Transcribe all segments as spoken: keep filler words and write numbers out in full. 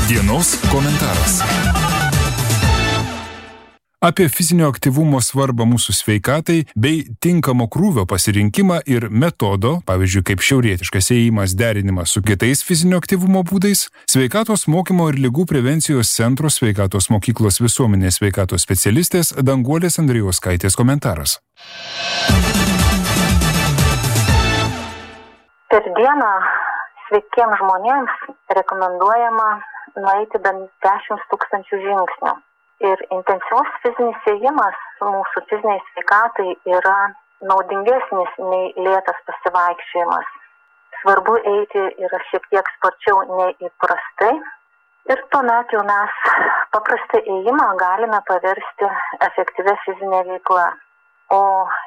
Dienos komentaras. Apie fizinio aktyvumo svarbą mūsų sveikatai bei tinkamo krūvio pasirinkimą ir metodo, pavyzdžiui, kaip šiaurietiškas ėjimas derinimas su kitais fizinio aktyvumo būdais, Sveikatos mokymo ir ligų prevencijos centro Sveikatos mokyklos visuomenės sveikatos specialistės Danguolės Andrijauskaitės komentaras. Per dieną sveikiems žmonėms rekomenduojama nueiti bent dešimt tūkstančių žingsnių. Ir intensyvus fizinis ėjimas mūsų fiziniai sveikatai yra naudingesnis nei lėtas pasivaikščiojimas. Svarbu eiti yra šiek tiek sparčiau nei įprastai. Ir tuomet jau mes paprastą ėjimą galime paversti efektyvia fizinė veikla. O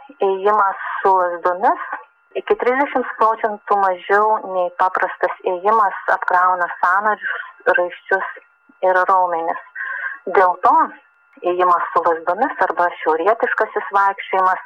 ėjimas su lazdomis iki trisdešimt procentų mažiau nei paprastas ėjimas apkrauna sąnarius, raiščius ir raumenis. Dėl to ėjimas su lazdomis arba šiaurietiškasis vaikščiojimas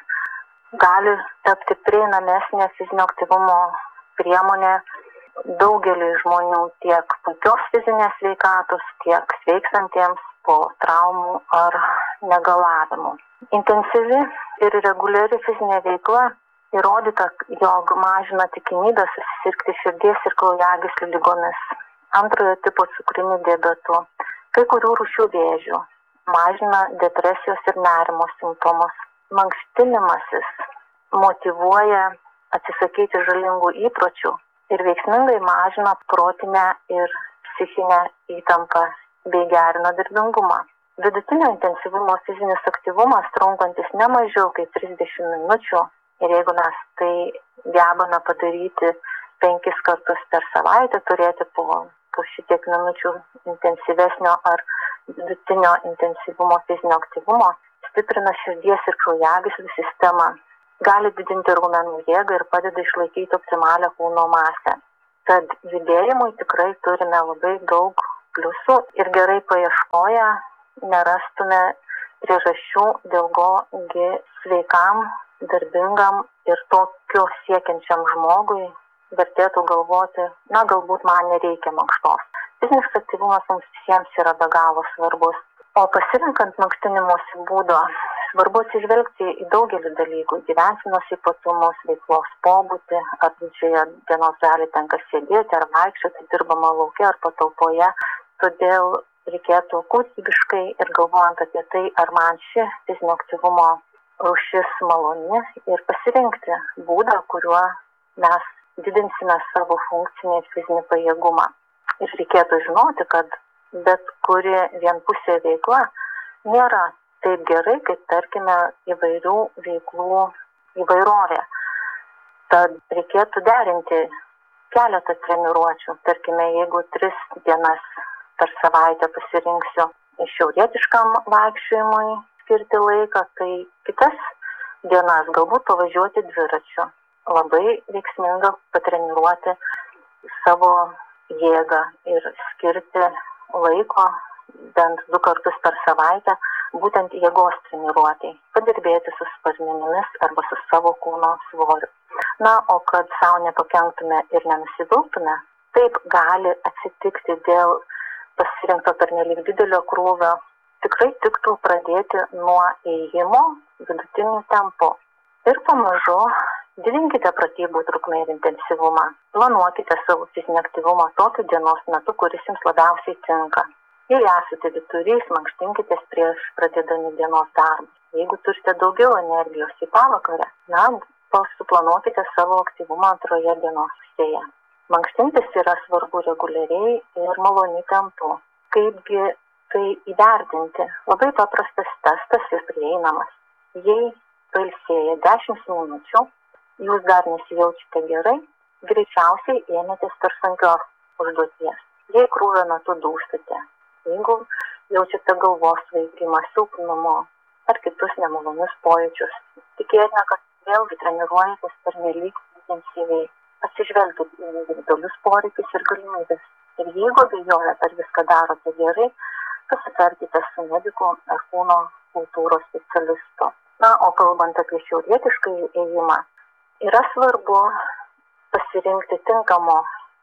gali tapti prieinamesnė fizinio aktyvumo priemonė daugeliui žmonių tiek puikios fizinės sveikatos, tiek sveikstantiems po traumų ar negalavimų. Intensyvi ir reguliari fizinė veikla įrodyta, jog mažina tikimybę susirgti širdies ir kraujagyslių ligomis, antrojo tipo cukriniu diabetu, kai kurių rūšių vėžių, mažina depresijos ir nerimo simptomus. Mankštinimasis motyvuoja atsisakyti žalingų įpročių ir veiksmingai mažina protinę ir psichinę įtampą bei gerina darbingumą. Vidutinio intensyvumo fizinis aktyvumas trunkantis ne mažiau kaip trisdešimt minučių ir jeigu mes tai gebame padaryti penkis kartus per savaitę, turėti po po šitiek minučių intensyvesnio ar vidutinio intensyvumo fizinio aktyvumo, stiprina širdies ir kraujagyslių sistemą, gali didinti raumenų jėgą ir padeda išlaikyti optimalią kūno masę. Tad judėjimui tikrai turime labai daug pliusų ir gerai paieškoję nerastume priežasčių, dėl ko gi sveikam, darbingam ir tokio siekiančiam žmogui vertėtų galvoti, na, galbūt man nereikia mankštos. Fizinis aktyvumas mums visiems yra be galo svarbus. O pasirinkant mankštinimosi būdo, svarbu atsižvelgti į daugelį dalykų, gyvensenos ypatumus, veiklos pobūdį, ar didžioje dienos dalį tenka sėdėti, ar vaikščioti, dirbama lauke ar patalpoje. Todėl reikėtų kūrybiškai ir galvojant apie tai, ar man ši fizinio aktyvumo rūšis maloni ir pasirinkti būdą, kuriuo mes didinsime savo funkcinį ir fizinį pajėgumą. Ir reikėtų žinoti, kad bet kuri vienpusė veikla nėra taip gerai, kaip tarkime įvairių veiklų įvairovė. Tad reikėtų derinti keletą treniruočių. Tarkime, jeigu tris dienas per savaitę pasirinksiu šiaurietiškam vaikščiojimui skirti laiką, tai kitas dienas galbūt pavažiuoti dviračiu. Labai veiksminga patreniruoti savo jėgą ir skirti laiko bent du kartus per savaitę būtent jėgos treniruotei, padirbėti su sparmenimis arba su savo kūno svoriu. Na, o kad savo nepakenktume ir nenusiviltume, taip gali atsitikti dėl pasirinkto pernelyg didelio krūvio. Tikrai tiktų pradėti nuo ėjimo vidutiniu tempu ir pamažu didinkite pratybų trukmę ir intensyvumą. Planuokite savo fizinį aktyvumą tokiu dienos metu, kuris jums labiausiai tinka. Jei esate vyturys, mankštinkitės prieš pradėdami dienos darbus. Jeigu turite daugiau energijos į pavakarę, na, suplanuokite savo aktyvumą antroje dienos pusėje. Mankštintis yra svarbu reguliariai ir maloniu tempu. Kaipgi tai įvertinti? Labai paprastas testas ir prieinamas. Jei pailsėję dešimt minučių, jūs dar nesijaučiate gerai, greičiausiai ėmėtės per sunkios užduoties. Jei krūvio metu dūstate, jeigu jaučiate galvos svaigimą, silpnumo ar kitus nemalonius pojūčius, tikėtina, kad vėlgi treniruojatės pernelyg intensyviai. Atsižvelkite į individualius poreikius ir galimybes. Ir jeigu abejojate, ar viską darote gerai, pasitarkite su mediku ar kūno kultūros specialistu. Na, o kalbant apie šiaurietišką ėjimą, yra svarbu pasirinkti tinkamo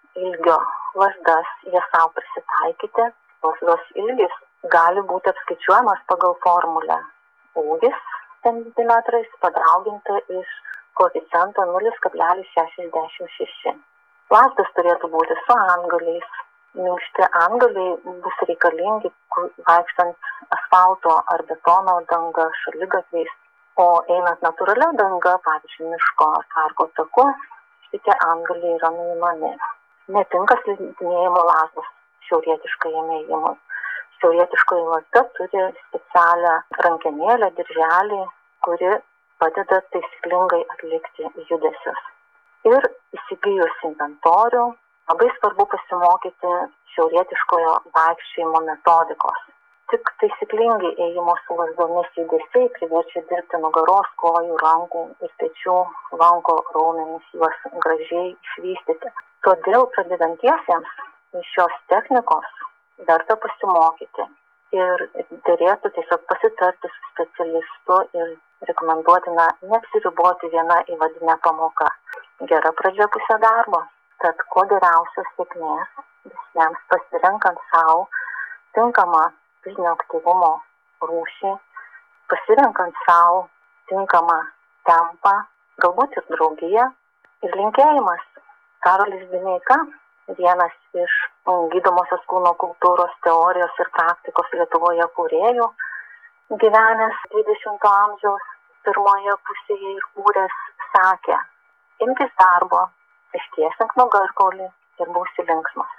ilgio lazdas jie savo prisitaikyti. Lazdos ilgis gali būti apskaičiuojamas pagal formulę ūgis centimetrais padauginta iš koeficiento nulis kablelis šešiasdešimt šeši. Lazdos turėtų būti su antgaliais. Minkšti antgaliai bus reikalingi vaikštant asfalto ar betono danga šaligatviais, o einant natūralia danga, pavyzdžiui, miško ar parko taku, šitie antgaliai yra nuimami. Netinka slidinėjimo lazdos šiaurietiškajam ėjimui. Šiaurietiškoji lazda turi specialią rankenėlę, dirželį, kuri padeda taisyklingai atlikti judesius. Ir įsigijus inventorių, labai svarbu pasimokyti šiaurietiškojo vaikščiojimo metodikos. Tik taisyklingi ėjimo su lazdomis judesiai priverčia dirbti nugaros, kojų, rankų ir pečių, lanko raumenis, juos gražiai išvystyti. Todėl pradedantiesiems iš šios technikos verta pasimokyti ir derėtų tiesiog pasitarti su specialistu ir rekomenduotina neapsiriboti viena įvadinė pamoka. Gera pradžia pusė darbo. Tad kuo geriausios sėkmės visiems pasirenkant savo tinkamą fizinio aktyvumo rūšį, pasirenkant savo tinkamą tempą, galbūt ir draugiją. Ir linkėjimas Karolis Dineika, vienas iš gydomosios kūno kultūros teorijos ir praktikos Lietuvoje kūrėjų, gyvenęs dvidešimto amžiaus pirmoje pusėje ir kūręs, sakė: imkis darbo, ištiesink nugarkaulį ir būsi linksmas.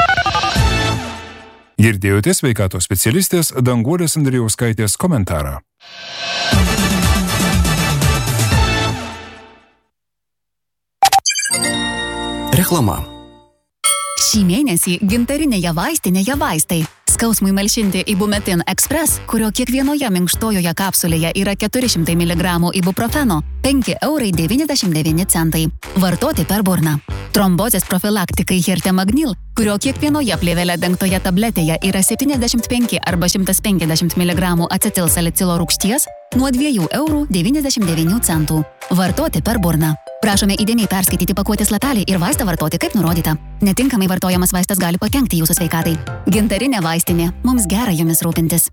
Girdėjote sveikatos specialistės Danguolės Andrijauskaitės komentarą. Reklama. Šį mėnesį gintarinėje vaistinėje vaistai. Skausmui malšinti Ibumetin Express, kurio kiekvienoje minkštojoje kapsulėje yra keturi šimtai miligramų ibuprofeno, penki eurai devyniasdešimt devyni centai. Vartoti per burną. Trombozės profilaktikai Hertemagnil, kurio kiekvienoje plėvele dengtoje tabletėje yra septyniasdešimt penki arba šimtas penkiasdešimt miligramų acetilsalicilo rūgšties, nuo dviejų eurų devyniasdešimt devynių centų. Vartoti per burną. Prašome įdėmiai perskaityti pakuotės lapelį ir vaistą vartoti kaip nurodyta. Netinkamai vartojamas vaistas gali pakenkti jūsų sveikatai. Gintarinė vaistinė. Mums gera jumis rūpintis.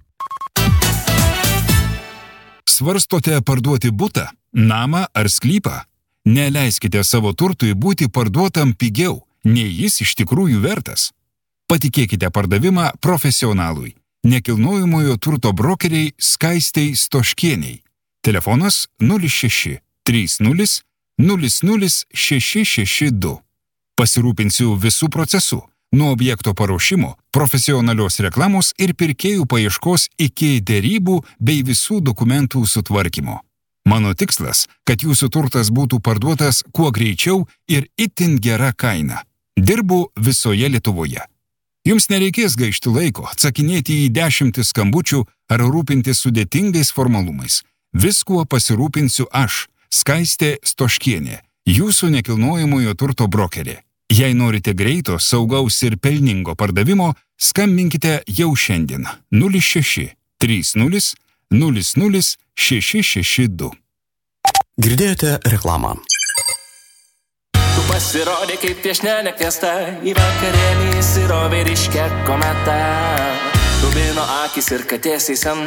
Svarstote parduoti butą, namą ar sklypą? Neleiskite savo turtui būti parduotam pigiau, nei jis iš tikrųjų vertas. Patikėkite pardavimą profesionalui. Nekilnojamojo turto brokeriai Skaistei Stoškieniai. Telefonas nulis šeši trys nulis nulis nulis šeši šeši du. Pasirūpinsiu visų procesų, nuo objekto paruošimo, profesionalios reklamos ir pirkėjų paieškos iki derybų bei visų dokumentų sutvarkymo. Mano tikslas, kad jūsų turtas būtų parduotas kuo greičiau ir itin gera kaina. Dirbu visoje Lietuvoje. Jums nereikės gaišti laiko, atsakinėti į dešimtis skambučių ar rūpintis sudėtingais formalumais. Viskuo pasirūpinsiu aš, Skaistė Stoškienė, jūsų nekilnojamojo turto brokerė. Jei norite greito, saugaus ir pelningo pardavimo, skambinkite jau šiandien nulis šeši trys nulis nulis nulis šeši šeši du. Girdėjote reklamą. Tu pasirodė kaip piešne nekviesta, į vakarėlį įsirovė ryškia kometa. Rubino akis ir katės į seną.